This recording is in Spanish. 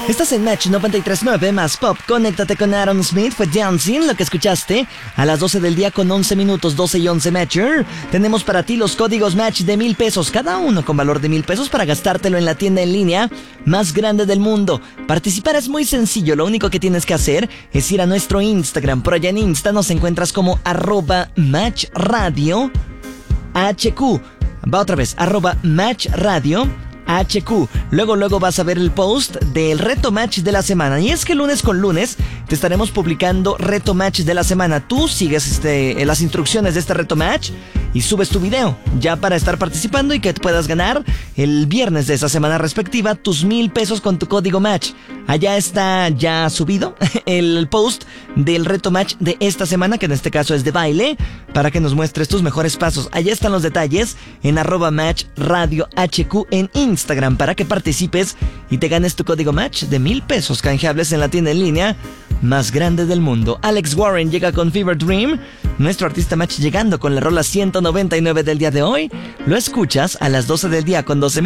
Estás en Match 93.9 más pop. Conéctate con Aaron Smith. Fue Dancing lo que escuchaste a las 12 del día con 11 minutos, 12 y 11 Matcher. Tenemos para ti los códigos Match de 1,000 pesos, cada uno con valor de 1,000 pesos para gastártelo en la tienda en línea más grande del mundo. Participar es muy sencillo. Lo único que tienes que hacer es ir a nuestro Instagram. Por allá en Insta nos encuentras como @MatchRadio HQ. Va otra vez, @MatchRadio HQ. Luego vas a ver el post del reto match de la semana. Y es que lunes con lunes te estaremos publicando reto match de la semana. Tú sigues las instrucciones de este reto match y subes tu video ya para estar participando y que puedas ganar el viernes de esa semana respectiva tus 1,000 pesos con tu código match. Allá está ya subido el post del reto match de esta semana, que en este caso es de baile, para que nos muestres tus mejores pasos. Allá están los detalles en @MatchRadioHQ en Instagram para que participes y te ganes tu código match de 1,000 pesos canjeables en la tienda en línea más grande del mundo. Alex Warren llega con Fever Dream, nuestro artista match llegando con la rola 199 del día de hoy. Lo escuchas a las 12 del día con 12